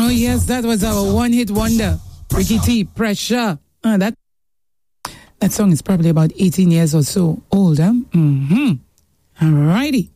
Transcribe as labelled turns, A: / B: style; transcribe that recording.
A: Oh, yes, that was our one-hit wonder. Ricky T, Pressure. That song is probably about 18 years or so old, huh? Mm-hmm. All righty.